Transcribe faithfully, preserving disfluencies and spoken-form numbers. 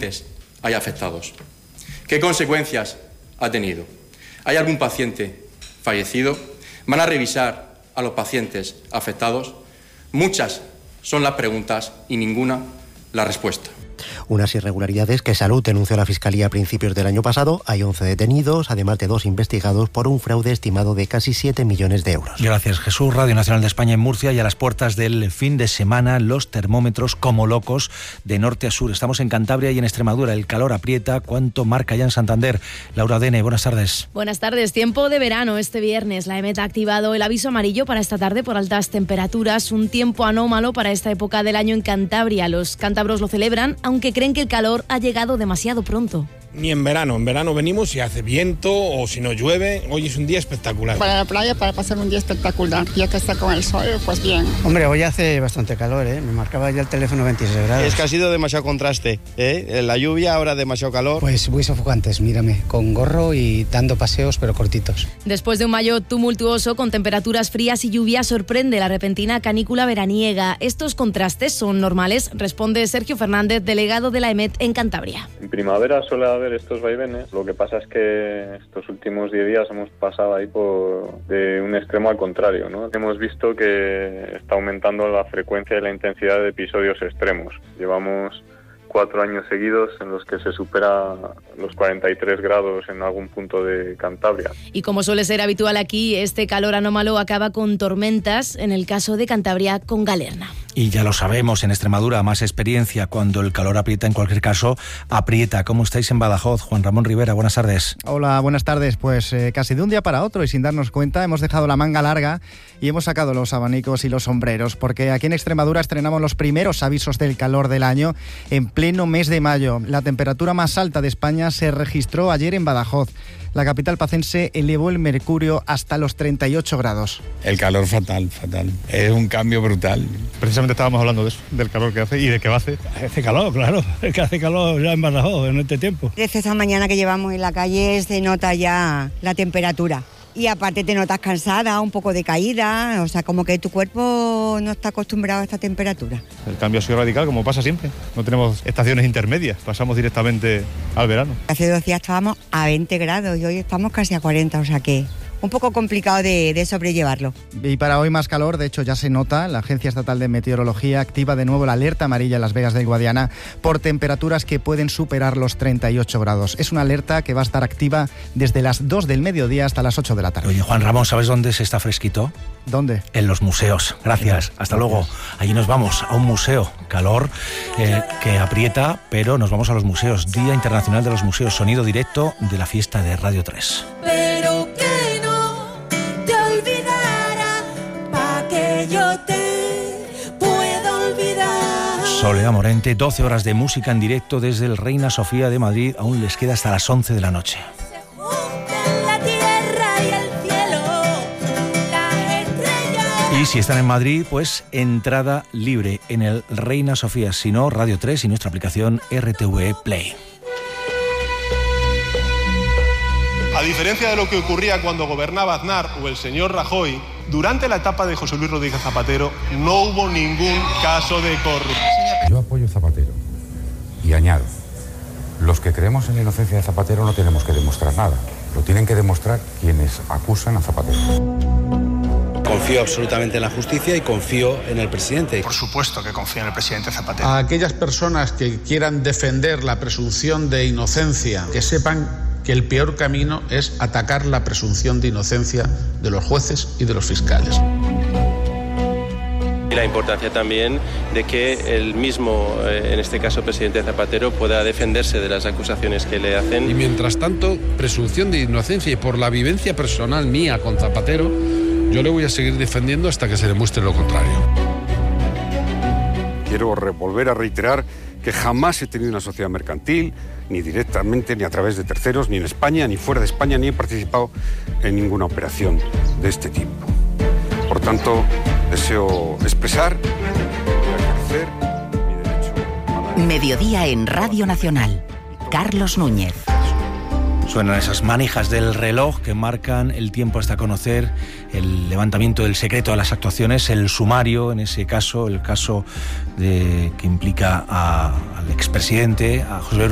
pacientes hay afectados? ¿Qué consecuencias ha tenido? ¿Hay algún paciente fallecido? ¿Van a revisar a los pacientes afectados? Muchas son las preguntas y ninguna la respuesta. Unas irregularidades que Salud denunció a la Fiscalía a principios del año pasado. Hay once detenidos, además de dos investigados por un fraude estimado de casi siete millones de euros. Gracias, Jesús. Radio Nacional de España en Murcia, y a las puertas del fin de semana los termómetros como locos de norte a sur. Estamos en Cantabria y en Extremadura. El calor aprieta. ¿Cuánto marca ya en Santander? Laura Dene, buenas tardes. Buenas tardes. Tiempo de verano este viernes. La EMET ha activado el aviso amarillo para esta tarde por altas temperaturas. Un tiempo anómalo para esta época del año en Cantabria. Los cántabros lo celebran, aunque creen que el calor ha llegado demasiado pronto. Ni en verano, en verano venimos y hace viento o si no llueve, hoy es un día espectacular. Para la playa, para pasar un día espectacular, ya que está con el sol, pues bien. Hombre, hoy hace bastante calor, ¿eh? Me marcaba ya el teléfono veintiséis grados. Es que ha sido demasiado contraste, ¿eh? La lluvia, ahora demasiado calor. Pues muy sofocantes, mírame, con gorro y dando paseos pero cortitos. Después de un mayo tumultuoso con temperaturas frías y lluvia, sorprende la repentina canícula veraniega. ¿Estos contrastes son normales? Responde Sergio Fernández, delegado de la EMET en Cantabria. En primavera suele haber estos vaivenes, lo que pasa es que estos últimos diez días hemos pasado ahí por de un extremo al contrario, ¿no? Hemos visto que está aumentando la frecuencia y la intensidad de episodios extremos. Llevamos cuatro años seguidos en los que se supera los cuarenta y tres grados en algún punto de Cantabria. Y como suele ser habitual aquí, este calor anómalo acaba con tormentas, en el caso de Cantabria con Galerna. Y ya lo sabemos, en Extremadura más experiencia, cuando el calor aprieta, en cualquier caso, aprieta. ¿Cómo estáis en Badajoz? Juan Ramón Rivera, buenas tardes. Hola, buenas tardes. Pues eh, casi de un día para otro y sin darnos cuenta hemos dejado la manga larga y hemos sacado los abanicos y los sombreros, porque aquí en Extremadura estrenamos los primeros avisos del calor del año en pleno mes de mayo. La temperatura más alta de España se registró ayer en Badajoz. La capital pacense elevó el mercurio hasta los treinta y ocho grados. El calor fatal, fatal. Es un cambio brutal. Precisamente estábamos hablando de eso, del calor que hace y de qué va a hacer. Hace calor, claro. Es que hace calor ya en Badajoz en este tiempo. Desde esta mañana que llevamos en la calle se nota ya la temperatura. Y aparte te notas cansada, un poco decaída, o sea, como que tu cuerpo no está acostumbrado a esta temperatura. El cambio ha sido radical, como pasa siempre. No tenemos estaciones intermedias, pasamos directamente al verano. Hace dos días estábamos a veinte grados y hoy estamos casi a cuarenta, o sea que un poco complicado de, de sobrellevarlo. Y para hoy más calor, de hecho ya se nota. La Agencia Estatal de Meteorología activa de nuevo la alerta amarilla en Las Vegas del Guadiana por temperaturas que pueden superar los treinta y ocho grados. Es una alerta que va a estar activa desde las dos del mediodía hasta las ocho de la tarde. Oye, Juan Ramón, ¿sabes dónde se está fresquito? ¿Dónde? En los museos. Gracias. Hasta luego. Allí nos vamos a un museo. Calor eh, que aprieta, pero nos vamos a los museos. Día Internacional de los Museos. Sonido directo de la fiesta de Radio tres. Pero que no te olvidara, pa' que yo te pueda olvidar. Soledad Morente, doce horas de música en directo desde el Reina Sofía de Madrid. Aún les queda hasta las once de la noche. Y si están en Madrid, pues entrada libre en el Reina Sofía, si no, Radio tres y nuestra aplicación R T V E Play. A diferencia de lo que ocurría cuando gobernaba Aznar o el señor Rajoy, durante la etapa de José Luis Rodríguez Zapatero no hubo ningún caso de corrupción. Yo apoyo a Zapatero y añado, los que creemos en la inocencia de Zapatero no tenemos que demostrar nada, lo tienen que demostrar quienes acusan a Zapatero. Confío absolutamente en la justicia y confío en el presidente. Por supuesto que confío en el presidente Zapatero. A aquellas personas que quieran defender la presunción de inocencia, que sepan que el peor camino es atacar la presunción de inocencia de los jueces y de los fiscales. Y la importancia también de que el mismo, en este caso presidente Zapatero, pueda defenderse de las acusaciones que le hacen. Y mientras tanto, presunción de inocencia y por la vivencia personal mía con Zapatero, yo le voy a seguir defendiendo hasta que se demuestre lo contrario. Quiero volver a reiterar que jamás he tenido una sociedad mercantil, ni directamente, ni a través de terceros, ni en España, ni fuera de España, ni he participado en ninguna operación de este tipo. Por tanto, deseo expresar y ejercer mi derecho a la... Mediodía en Radio Nacional. Carlos Núñez. Suenan esas manijas del reloj que marcan el tiempo hasta conocer el levantamiento del secreto de las actuaciones, el sumario, en ese caso, el caso de, que implica a, al expresidente, a José Luis